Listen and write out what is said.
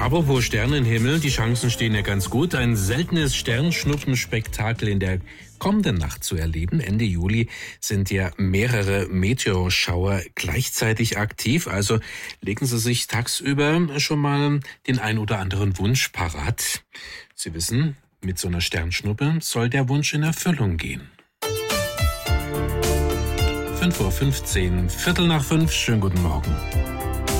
Apropos Sternenhimmel, die Chancen stehen ja ganz gut. Ein seltenes Sternschnuppenspektakel in der kommenden Nacht zu erleben. Ende Juli sind ja mehrere Meteorschauer gleichzeitig aktiv. Also legen Sie sich tagsüber schon mal den ein oder anderen Wunsch parat. Sie wissen, mit so einer Sternschnuppe soll der Wunsch in Erfüllung gehen. 5:15 Uhr, 5:15, schönen guten Morgen.